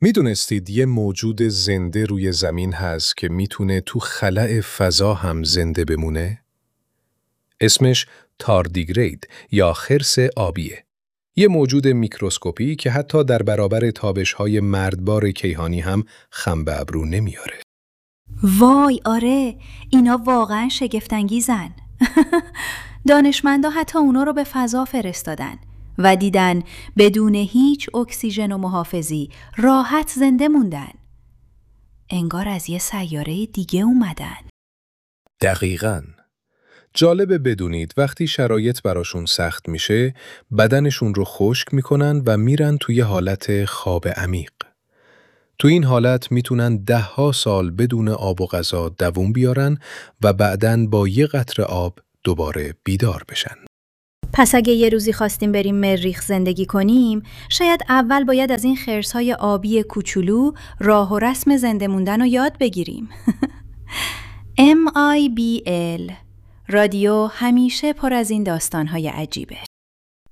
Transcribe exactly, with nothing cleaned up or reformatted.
میدونستید یه موجود زنده روی زمین هست که میتونه تو خلأ فضا هم زنده بمونه؟ اسمش تاردیگرید یا خرس آبیه. یه موجود میکروسکوپی که حتی در برابر تابش‌های مردبار کیهانی هم خم به ابرو نمیاره. وای آره، اینا واقعا شگفت‌انگیزن. دانشمندا حتی اونا رو به فضا فرستادن و دیدن بدون هیچ اکسیژن و محافظی راحت زنده موندن. انگار از یه سیاره دیگه اومدن. دقیقاً. جالبه بدونید وقتی شرایط براشون سخت میشه، بدنشون رو خشک میکنن و میرن توی حالت خواب عمیق. تو این حالت میتونن ده ها سال بدون آب و غذا دووم بیارن و بعداً با یه قطره آب دوباره بیدار بشن. پس اگه یه روزی خواستیم بریم مریخ زندگی کنیم، شاید اول باید از این خرس‌های آبی کوچولو راه و رسم زنده موندن رو یاد بگیریم. ام آی بی ال رادیو همیشه پر از این داستان‌های عجیبه.